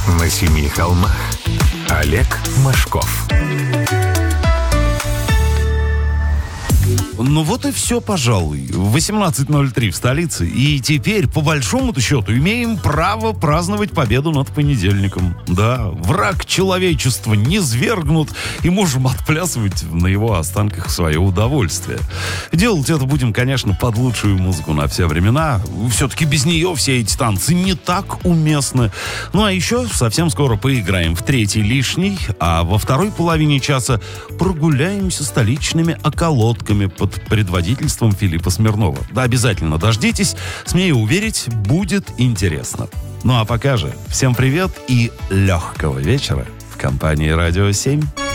На семи холмах Олег Машков. Ну вот и все, пожалуй. 18:03 в столице. И теперь, по большому-то счету, имеем право праздновать победу над понедельником. Да, враг человечества низвергнут, и можем отплясывать на его останках в свое удовольствие. Делать это будем, конечно, под лучшую музыку на все времена. Все-таки без нее все эти танцы не так уместны. Ну а еще совсем скоро поиграем в третий лишний, а во второй половине часа прогуляемся столичными околотками под предводительством Филиппа Смирнова. Да, обязательно дождитесь. Смею уверить, будет интересно. Ну а пока же, всем привет и легкого вечера в компании «Радио 7».